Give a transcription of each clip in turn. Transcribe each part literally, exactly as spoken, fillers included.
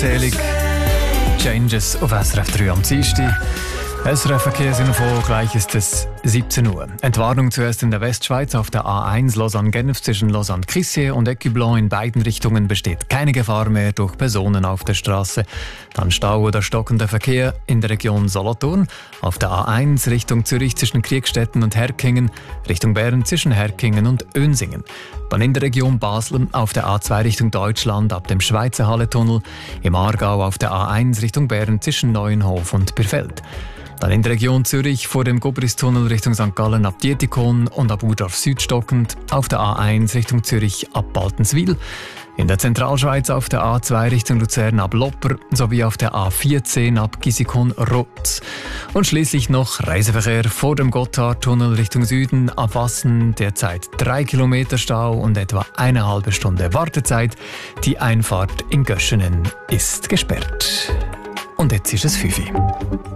Zählung. Changes auf S R F drei am Dienstag. S R F-Verkehrsinfo, gleich ist es siebzehn Uhr. Entwarnung zuerst in der Westschweiz auf der A eins Lausanne-Genf zwischen Lausanne-Crissier und Ecublens. In beiden Richtungen besteht keine Gefahr mehr durch Personen auf der Straße. Dann Stau oder stockender Verkehr in der Region Solothurn. Auf der A eins Richtung Zürich zwischen Kriegstetten und Herkingen, Richtung Bern zwischen Herkingen und Önsingen. Dann in der Region Basel auf der A zwei Richtung Deutschland ab dem Schweizer Halletunnel. Im Aargau auf der A eins Richtung Bern zwischen Neuenhof und Birfeld. Dann in der Region Zürich vor dem Gobristunnel Richtung Sankt Gallen ab Dietikon und ab Urdorf Süd stockend. Auf der A eins Richtung Zürich ab Baltenswil. In der Zentralschweiz auf der A zwei Richtung Luzern ab Lopper sowie auf der A vierzehn ab Gisikon-Rotz. Und schließlich noch Reiseverkehr vor dem Gotthardtunnel Richtung Süden ab Wassen. Derzeit drei Kilometer Stau und etwa eine halbe Stunde Wartezeit. Die Einfahrt in Göschenen ist gesperrt. Und jetzt ist es fünf Uhr.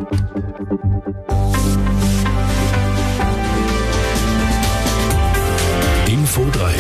Info drei.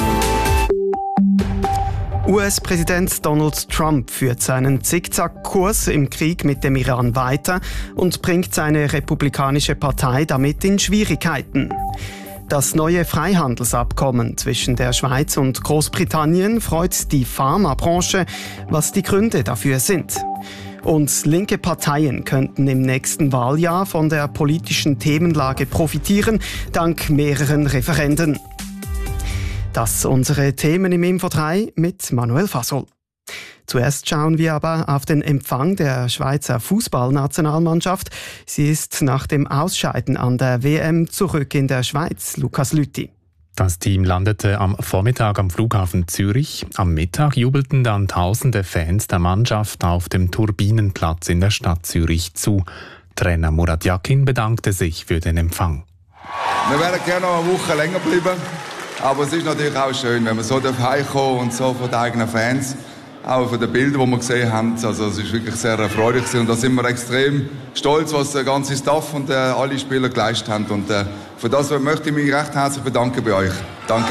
U S-Präsident Donald Trump führt seinen Zickzackkurs im Krieg mit dem Iran weiter und bringt seine republikanische Partei damit in Schwierigkeiten. Das neue Freihandelsabkommen zwischen der Schweiz und Großbritannien freut die Pharmabranche, was die Gründe dafür sind. Und linke Parteien könnten im nächsten Wahljahr von der politischen Themenlage profitieren, dank mehreren Referenden. Das unsere Themen im Info drei mit Manuel Fasol. Zuerst schauen wir aber auf den Empfang der Schweizer Fußballnationalmannschaft. Sie ist nach dem Ausscheiden an der W M zurück in der Schweiz. Lukas Lüthi. Das Team landete am Vormittag am Flughafen Zürich. Am Mittag jubelten dann tausende Fans der Mannschaft auf dem Turbinenplatz in der Stadt Zürich zu. Trainer Murat Yakin bedankte sich für den Empfang. Wir wären gerne noch eine Woche länger bleiben, aber es ist natürlich auch schön, wenn man so heimkommen und so von den eigenen Fans, auch von den Bildern, die wir gesehen haben. Also es ist wirklich sehr erfreulich und da sind wir extrem stolz, was der ganze Staff und äh, alle Spieler geleistet haben. Und äh, für das möchte ich mich recht herzlich bedanken bei euch. Danke.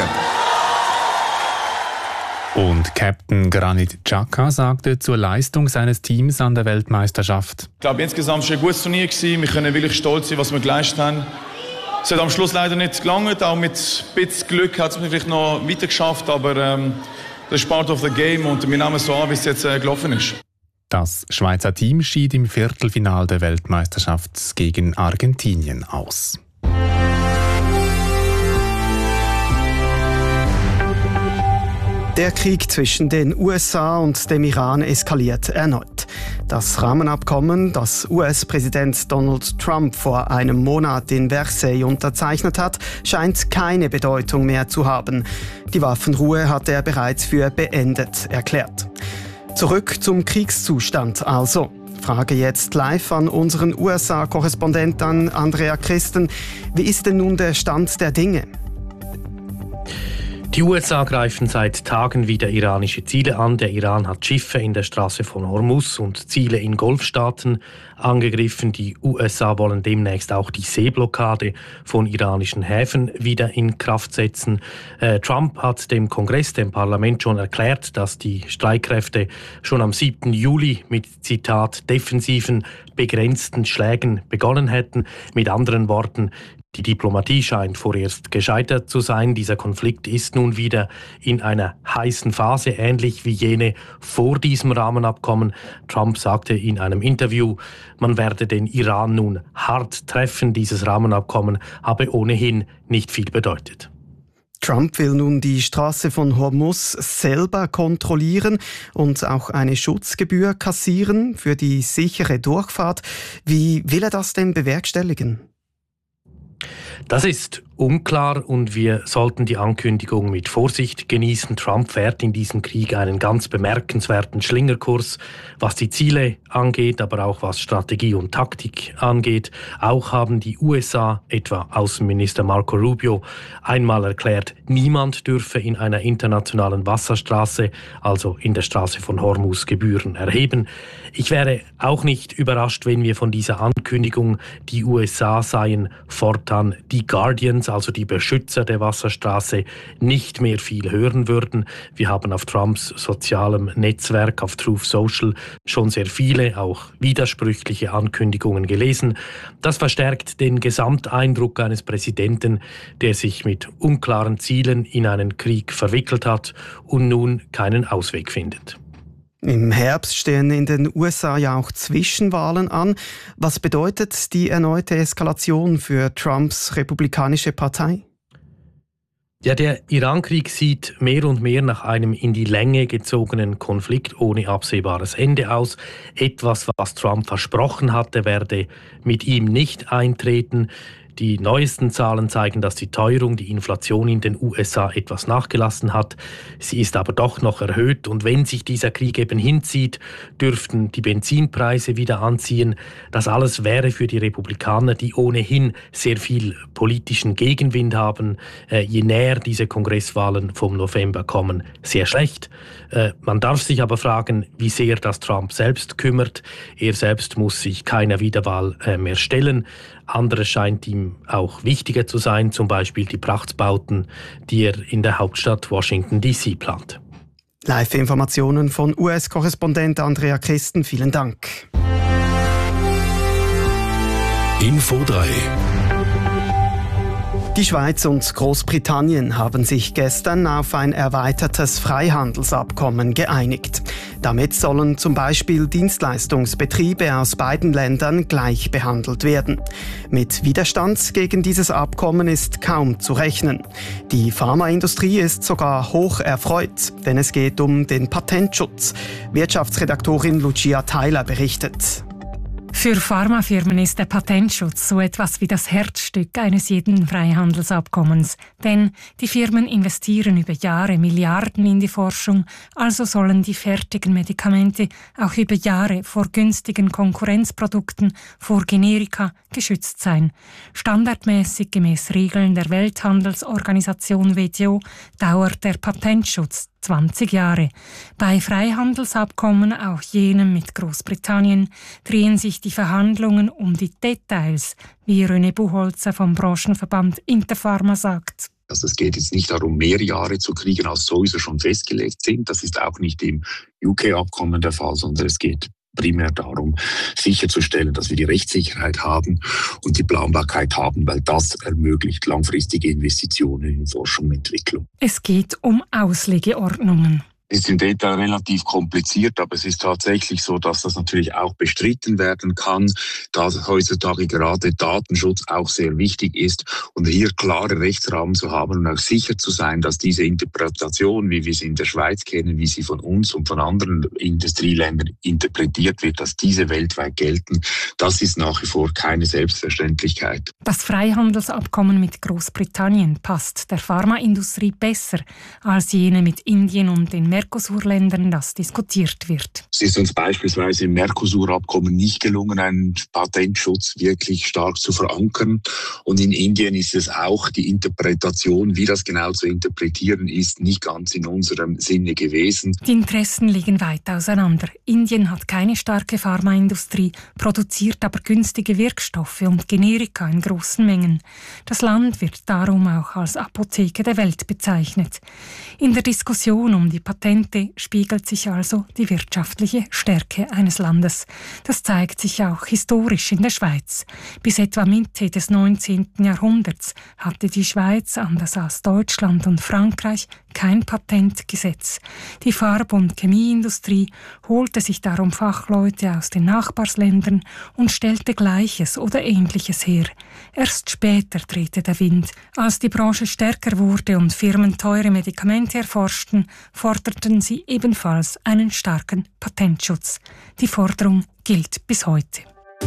Und Captain Granit Xhaka sagte zur Leistung seines Teams an der Weltmeisterschaft. Ich glaube, insgesamt war es ein gutes Turnier. Wir können wirklich stolz sein, was wir geleistet haben. Es hat am Schluss leider nicht gelangt. Auch mit ein bisschen Glück hat es mir vielleicht noch weiter geschafft. Aber ähm, das ist part of the game und wir nehmen es so an, wie es jetzt äh, gelaufen ist. Das Schweizer Team schied im Viertelfinale der Weltmeisterschaft gegen Argentinien aus. Der Krieg zwischen den U S A und dem Iran eskaliert erneut. Das Rahmenabkommen, das U S-Präsident Donald Trump vor einem Monat in Versailles unterzeichnet hat, scheint keine Bedeutung mehr zu haben. Die Waffenruhe hat er bereits für beendet erklärt. Zurück zum Kriegszustand also. Frage jetzt live an unseren U S A-Korrespondenten Andrea Christen. Wie ist denn nun der Stand der Dinge? Die U S A greifen seit Tagen wieder iranische Ziele an. Der Iran hat Schiffe in der Straße von Hormuz und Ziele in Golfstaaten angegriffen. Die U S A wollen demnächst auch die Seeblockade von iranischen Häfen wieder in Kraft setzen. Äh, Trump hat dem Kongress, dem Parlament, schon erklärt, dass die Streitkräfte schon am siebten Juli mit, Zitat, defensiven, begrenzten Schlägen begonnen hätten. Mit anderen Worten, die Diplomatie scheint vorerst gescheitert zu sein. Dieser Konflikt ist nun wieder in einer heißen Phase, ähnlich wie jene vor diesem Rahmenabkommen. Trump sagte in einem Interview, man werde den Iran nun hart treffen. Dieses Rahmenabkommen habe ohnehin nicht viel bedeutet. Trump will nun die Straße von Hormuz selber kontrollieren und auch eine Schutzgebühr kassieren für die sichere Durchfahrt. Wie will er das denn bewerkstelligen? Das ist unklar und wir sollten die Ankündigung mit Vorsicht genießen. Trump fährt in diesem Krieg einen ganz bemerkenswerten Schlingerkurs, was die Ziele angeht, aber auch was Strategie und Taktik angeht. Auch haben die U S A, etwa Außenminister Marco Rubio, einmal erklärt, niemand dürfe in einer internationalen Wasserstraße, also in der Straße von Hormuz, Gebühren erheben. Ich wäre auch nicht überrascht, wenn wir von dieser Ankündigung, die U S A seien fortan die Guardians Republicans, also die Beschützer der Wasserstraße, nicht mehr viel hören würden. Wir haben auf Trumps sozialem Netzwerk, auf Truth Social, schon sehr viele, auch widersprüchliche Ankündigungen gelesen. Das verstärkt den Gesamteindruck eines Präsidenten, der sich mit unklaren Zielen in einen Krieg verwickelt hat und nun keinen Ausweg findet. Im Herbst stehen in den U S A ja auch Zwischenwahlen an. Was bedeutet die erneute Eskalation für Trumps Republikanische Partei? Ja, der Iran-Krieg sieht mehr und mehr nach einem in die Länge gezogenen Konflikt ohne absehbares Ende aus. Etwas, was Trump versprochen hatte, werde mit ihm nicht eintreten. Die neuesten Zahlen zeigen, dass die Teuerung, die Inflation in den U S A etwas nachgelassen hat. Sie ist aber doch noch erhöht. Und wenn sich dieser Krieg eben hinzieht, dürften die Benzinpreise wieder anziehen. Das alles wäre für die Republikaner, die ohnehin sehr viel politischen Gegenwind haben, äh, je näher diese Kongresswahlen vom November kommen, sehr schlecht. Äh, man darf sich aber fragen, wie sehr das Trump selbst kümmert. Er selbst muss sich keiner Wiederwahl äh, mehr stellen. Anderes scheint ihm auch wichtiger zu sein, zum Beispiel die Prachtbauten, die er in der Hauptstadt Washington D C plant. Live-Informationen von U S-Korrespondent Andrea Christen, vielen Dank. Info drei. Die Schweiz und Großbritannien haben sich gestern auf ein erweitertes Freihandelsabkommen geeinigt. Damit sollen zum Beispiel Dienstleistungsbetriebe aus beiden Ländern gleich behandelt werden. Mit Widerstand gegen dieses Abkommen ist kaum zu rechnen. Die Pharmaindustrie ist sogar hoch erfreut, denn es geht um den Patentschutz. Wirtschaftsredaktorin Lucia Theiler berichtet. Für Pharmafirmen ist der Patentschutz so etwas wie das Herzstück eines jeden Freihandelsabkommens. Denn die Firmen investieren über Jahre Milliarden in die Forschung, also sollen die fertigen Medikamente auch über Jahre vor günstigen Konkurrenzprodukten, vor Generika geschützt sein. Standardmäßig gemäß Regeln der Welthandelsorganisation W T O dauert der Patentschutz zwanzig Jahre. Bei Freihandelsabkommen, auch jenem mit Großbritannien, drehen sich die Verhandlungen um die Details, wie René Buchholzer vom Branchenverband Interpharma sagt. Also es geht jetzt nicht darum, mehr Jahre zu kriegen, als sowieso schon festgelegt sind. Das ist auch nicht im U K-Abkommen der Fall, sondern es geht primär darum, sicherzustellen, dass wir die Rechtssicherheit haben und die Planbarkeit haben, weil das ermöglicht langfristige Investitionen in Forschung und Entwicklung. Es geht um Auslegeordnungen. Es ist im Detail relativ kompliziert, aber es ist tatsächlich so, dass das natürlich auch bestritten werden kann, da heutzutage gerade Datenschutz auch sehr wichtig ist und hier klare Rechtsrahmen zu haben und auch sicher zu sein, dass diese Interpretation, wie wir sie in der Schweiz kennen, wie sie von uns und von anderen Industrieländern interpretiert wird, dass diese weltweit gelten, das ist nach wie vor keine Selbstverständlichkeit. Das Freihandelsabkommen mit Großbritannien passt der Pharmaindustrie besser als jene mit Indien und den Mercosur-Ländern, das diskutiert wird. Es ist uns beispielsweise im Mercosur-Abkommen nicht gelungen, einen Patentschutz wirklich stark zu verankern. Und in Indien ist es auch die Interpretation, wie das genau zu interpretieren ist, nicht ganz in unserem Sinne gewesen. Die Interessen liegen weit auseinander. Indien hat keine starke Pharmaindustrie, produziert aber günstige Wirkstoffe und Generika in großen Mengen. Das Land wird darum auch als Apotheke der Welt bezeichnet. In der Diskussion um die Patente spiegelt sich also die wirtschaftliche Stärke eines Landes. Das zeigt sich auch historisch in der Schweiz. Bis etwa Mitte des neunzehnten Jahrhunderts hatte die Schweiz, anders als Deutschland und Frankreich, kein Patentgesetz. Die Farb- und Chemieindustrie holte sich darum Fachleute aus den Nachbarsländern und stellte Gleiches oder Ähnliches her. Erst später drehte der Wind. Als die Branche stärker wurde und Firmen teure Medikamente erforschten, forderten sie ebenfalls einen starken Patentschutz. Die Forderung gilt bis heute.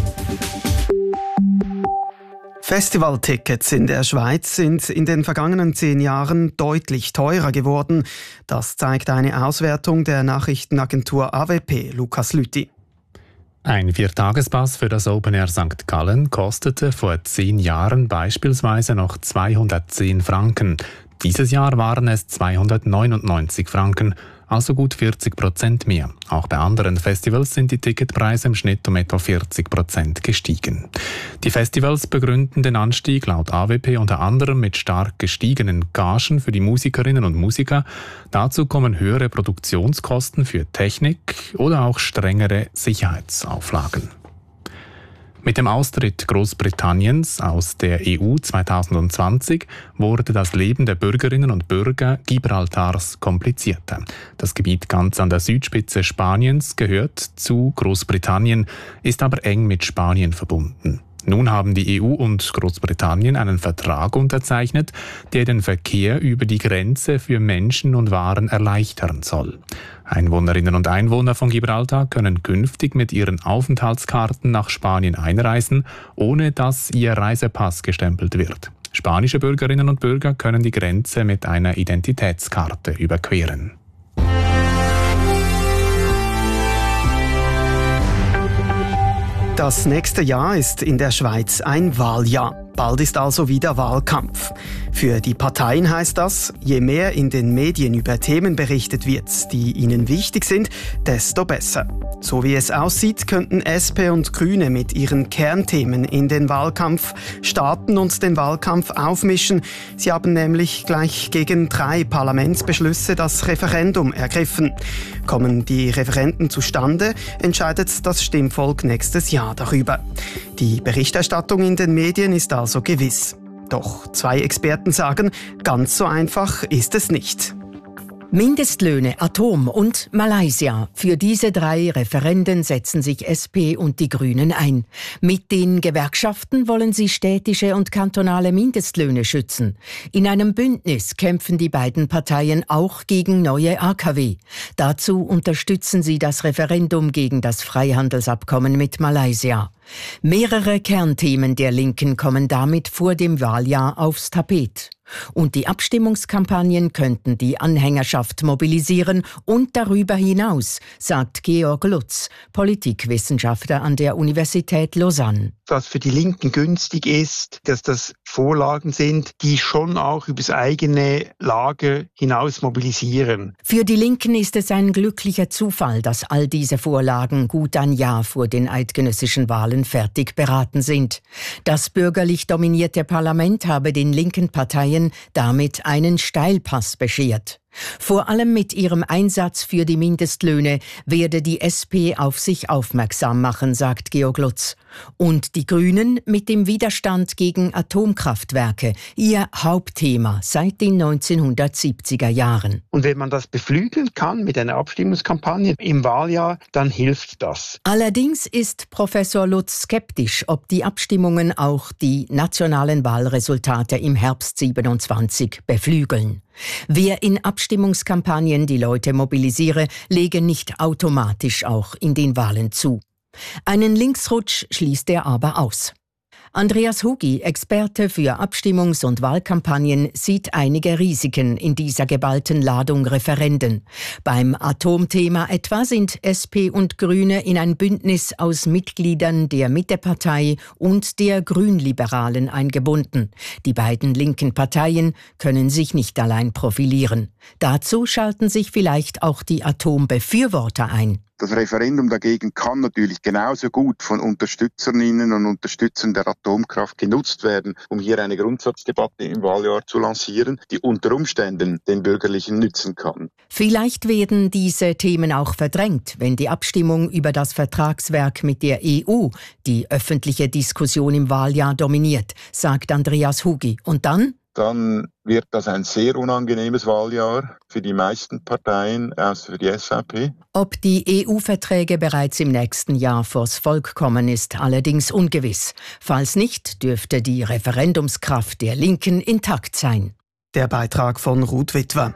Festivaltickets in der Schweiz sind in den vergangenen zehn Jahren deutlich teurer geworden. Das zeigt eine Auswertung der Nachrichtenagentur A W P. Lukas Lüthi. Ein Viertagespass für das Open Air Sankt Gallen kostete vor zehn Jahren beispielsweise noch zweihundertzehn Franken. Dieses Jahr waren es zweihundertneunundneunzig Franken, also gut vierzig Prozent mehr. Auch bei anderen Festivals sind die Ticketpreise im Schnitt um etwa vierzig Prozent gestiegen. Die Festivals begründen den Anstieg laut A W P unter anderem mit stark gestiegenen Gagen für die Musikerinnen und Musiker. Dazu kommen höhere Produktionskosten für Technik oder auch strengere Sicherheitsauflagen. Mit dem Austritt Großbritanniens aus der E U zwanzig zwanzig wurde das Leben der Bürgerinnen und Bürger Gibraltars komplizierter. Das Gebiet ganz an der Südspitze Spaniens gehört zu Großbritannien, ist aber eng mit Spanien verbunden. Nun haben die E U und Großbritannien einen Vertrag unterzeichnet, der den Verkehr über die Grenze für Menschen und Waren erleichtern soll. Einwohnerinnen und Einwohner von Gibraltar können künftig mit ihren Aufenthaltskarten nach Spanien einreisen, ohne dass ihr Reisepass gestempelt wird. Spanische Bürgerinnen und Bürger können die Grenze mit einer Identitätskarte überqueren. Das nächste Jahr ist in der Schweiz ein Wahljahr. Bald ist also wieder Wahlkampf. Für die Parteien heißt das, je mehr in den Medien über Themen berichtet wird, die ihnen wichtig sind, desto besser. So wie es aussieht, könnten S P und Grüne mit ihren Kernthemen in den Wahlkampf starten und den Wahlkampf aufmischen. Sie haben nämlich gleich gegen drei Parlamentsbeschlüsse das Referendum ergriffen. Kommen die Referenden zustande, entscheidet das Stimmvolk nächstes Jahr darüber. Die Berichterstattung in den Medien ist also gewiss. Doch zwei Experten sagen, ganz so einfach ist es nicht. Mindestlöhne, Atom und Malaysia. Für diese drei Referenden setzen sich S P und die Grünen ein. Mit den Gewerkschaften wollen sie städtische und kantonale Mindestlöhne schützen. In einem Bündnis kämpfen die beiden Parteien auch gegen neue A K W. Dazu unterstützen sie das Referendum gegen das Freihandelsabkommen mit Malaysia. Mehrere Kernthemen der Linken kommen damit vor dem Wahljahr aufs Tapet. Und die Abstimmungskampagnen könnten die Anhängerschaft mobilisieren und darüber hinaus, sagt Georg Lutz, Politikwissenschaftler an der Universität Lausanne. Was für die Linken günstig ist, dass das Vorlagen sind, die schon auch übers eigene Lager hinaus mobilisieren. Für die Linken ist es ein glücklicher Zufall, dass all diese Vorlagen gut ein Jahr vor den eidgenössischen Wahlen fertig beraten sind. Das bürgerlich dominierte Parlament habe den linken Parteien damit einen Steilpass beschert. Vor allem mit ihrem Einsatz für die Mindestlöhne werde die S P auf sich aufmerksam machen, sagt Georg Lutz. Und die Grünen mit dem Widerstand gegen Atomkraftwerke, ihr Hauptthema seit den neunzehnhundertsiebziger Jahren. Und wenn man das beflügeln kann mit einer Abstimmungskampagne im Wahljahr, dann hilft das. Allerdings ist Professor Lutz skeptisch, ob die Abstimmungen auch die nationalen Wahlresultate im Herbst siebenundzwanzig beflügeln. Wer in Abstimmungskampagnen die Leute mobilisiere, lege nicht automatisch auch in den Wahlen zu. Einen Linksrutsch schließt er aber aus. Andreas Hugi, Experte für Abstimmungs- und Wahlkampagnen, sieht einige Risiken in dieser geballten Ladung Referenden. Beim Atomthema etwa sind S P und Grüne in ein Bündnis aus Mitgliedern der Mittepartei und der Grünliberalen eingebunden. Die beiden linken Parteien können sich nicht allein profilieren. Dazu schalten sich vielleicht auch die Atombefürworter ein. Das Referendum dagegen kann natürlich genauso gut von Unterstützerinnen und Unterstützern der Atomkraft genutzt werden, um hier eine Grundsatzdebatte im Wahljahr zu lancieren, die unter Umständen den Bürgerlichen nützen kann. Vielleicht werden diese Themen auch verdrängt, wenn die Abstimmung über das Vertragswerk mit der E U die öffentliche Diskussion im Wahljahr dominiert, sagt Andreas Hugi. Und dann? Dann wird das ein sehr unangenehmes Wahljahr für die meisten Parteien, außer für die S V P. Ob die E U-Verträge bereits im nächsten Jahr vors Volk kommen, ist allerdings ungewiss. Falls nicht, dürfte die Referendumskraft der Linken intakt sein. Der Beitrag von Ruth Witwer.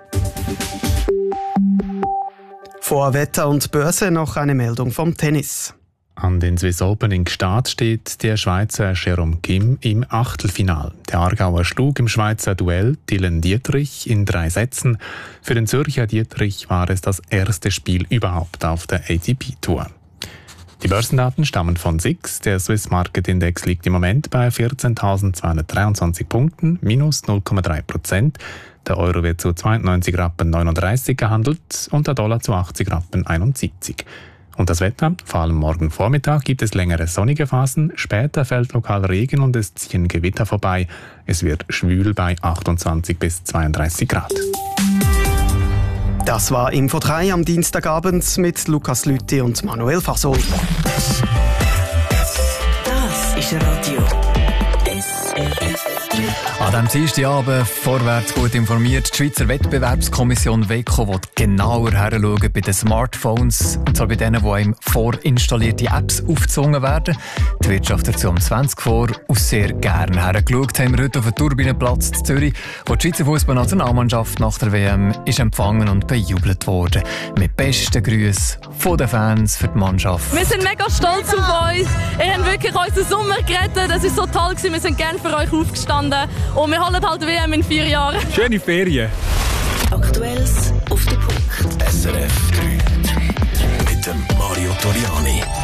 Vor Wetter und Börse noch eine Meldung vom Tennis. An den Swiss Open in Gstaad steht der Schweizer Jerome Kim im Achtelfinal. Der Aargauer schlug im Schweizer Duell Dylan Dietrich in drei Sätzen. Für den Zürcher Dietrich war es das erste Spiel überhaupt auf der A T P-Tour. Die Börsendaten stammen von S I X. Der Swiss Market Index liegt im Moment bei vierzehntausendzweihundertdreiundzwanzig Punkten, minus null Komma drei Prozent. Der Euro wird zu zweiundneunzig Rappen neununddreißig gehandelt und der Dollar zu achtzig Rappen einundsiebzig. Und das Wetter? Vor allem morgen Vormittag gibt es längere sonnige Phasen, später fällt lokal Regen und es ziehen Gewitter vorbei. Es wird schwül bei achtundzwanzig bis zweiunddreißig Grad. Das war Info drei am Dienstagabend mit Lukas Lüthi und Manuel Fasol. Das ist Radio S R F. An diesem Dienstagabend vorwärts gut informiert. Die Schweizer Wettbewerbskommission WECO will genauer hinschauen bei den Smartphones, und zwar bei denen, die einem vorinstallierte Apps aufgezwungen werden. Die Wirtschaft dazu um zwanzig vor aus sehr gerne hergeschaut. Haben wir heute auf dem Turbinenplatz in Zürich, wo die Schweizer Fußballnationalmannschaft nach der W M ist empfangen und bejubelt wurde. Mit besten Grüßen von den Fans für die Mannschaft. Wir sind mega stolz auf euch. Ihr habt wirklich unseren Sommer gerettet. Das ist so toll gewesen. Wir sind gerne für euch aufgestanden. Und wir holen halt W M in vier Jahren. Schöne Ferien. Aktuelles auf den Punkt. S R F drei mit dem Mario Toriani.